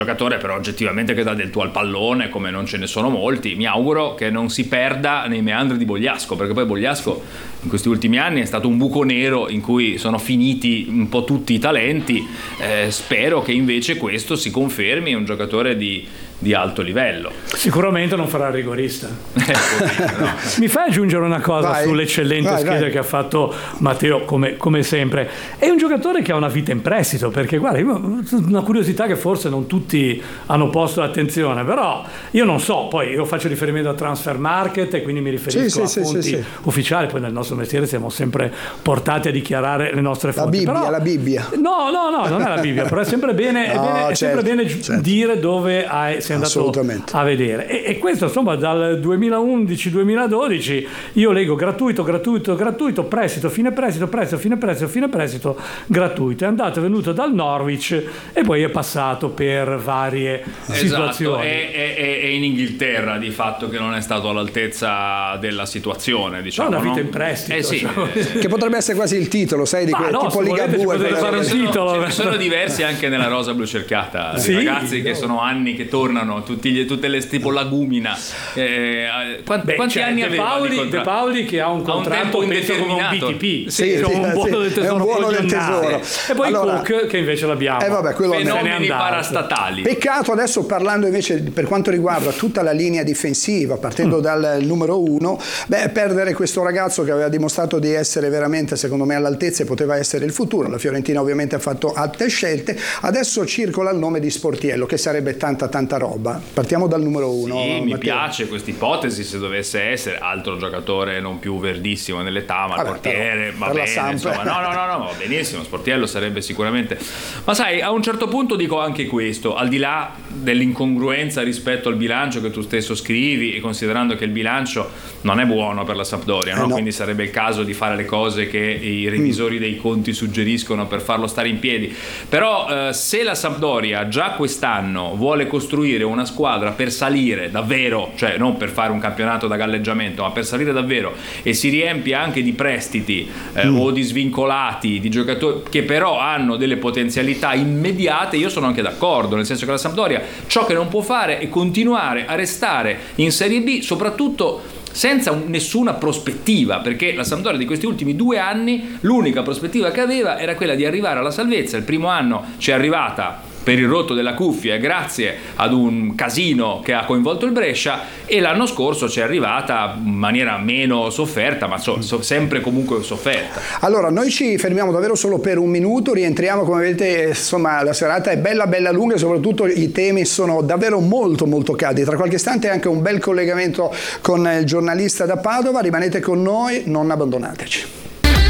giocatore però oggettivamente che dà del tuo al pallone come non ce ne sono molti. Mi auguro che non si perda nei meandri di Bogliasco, perché poi Bogliasco in questi ultimi anni è stato un buco nero in cui sono finiti un po' tutti i talenti. Spero che invece questo si confermi un giocatore di alto livello. Sicuramente non farà il rigorista. No. Mi fai aggiungere una cosa sull'eccellente scheda che ha fatto Matteo, come sempre. È un giocatore che ha una vita in prestito, perché guarda, una curiosità che forse non tutti hanno posto l'attenzione, però io non so, poi io faccio riferimento a Transfer Market e quindi mi riferisco a fonti ufficiali, poi nel nostro mestiere siamo sempre portati a dichiarare le nostre fonti. La Bibbia. No, non è la Bibbia, però è sempre bene, sempre bene dire dove sei andato a vedere. E questo insomma dal 2011-2012 io leggo gratuito, prestito, fine prestito, gratuito. È andato e venuto dal Norwich e poi è passato per varie situazioni. È in Inghilterra di fatto che non è stato all'altezza della situazione, diciamo. Una vita in prestito. Che potrebbe essere quasi il titolo, sai, di tipo Liga 2. Ce ne sono diversi anche nella rosa blu cercata, ragazzi che sono anni che tornano, tutte le tipo Lagumina. Quanti anni aveva De Paoli che ha un contratto indeterminato, un BTP, un buono del tesoro. E poi Cook che invece l'abbiamo. Fenomeni parastatali. Peccato, adesso parlando invece per quanto riguarda tutta la linea difensiva, partendo dal numero 1, perdere questo ragazzo che aveva dimostrato di essere veramente, secondo me, all'altezza e poteva essere il futuro. La Fiorentina ovviamente ha fatto altre scelte. Adesso circola il nome di Sportiello, che sarebbe tanta roba. Partiamo dal numero 1. Sì, mi piace questa ipotesi, se dovesse essere altro giocatore non più verdissimo nell'età, ma il portiere va bene, insomma. No, va benissimo, Sportiello sarebbe sicuramente. Ma sai, a un certo punto dico anche questo, al di là dell'incongruenza rispetto al bilancio che tu stesso scrivi, e considerando che il bilancio non è buono per la Sampdoria, no? Quindi sarebbe il caso di fare le cose che i revisori dei conti suggeriscono per farlo stare in piedi. Però se la Sampdoria già quest'anno vuole costruire una squadra per salire davvero, cioè non per fare un campionato da galleggiamento, ma per salire davvero, e si riempie anche di prestiti o di svincolati, di giocatori che però hanno delle potenzialità immediate, io sono anche d'accordo, nel senso che la Sampdoria ciò che non può fare è continuare a restare in Serie B, soprattutto senza nessuna prospettiva, perché la Sampdoria di questi ultimi 2 anni l'unica prospettiva che aveva era quella di arrivare alla salvezza. Il primo anno ci è arrivata per il rotto della cuffia grazie ad un casino che ha coinvolto il Brescia, e l'anno scorso ci è arrivata in maniera meno sofferta, ma sempre comunque sofferta. Allora noi ci fermiamo davvero solo per un minuto, rientriamo, come vedete insomma la serata è bella lunga e soprattutto i temi sono davvero molto caldi. Tra qualche istante anche un bel collegamento con il giornalista da Padova, rimanete con noi, non abbandonateci.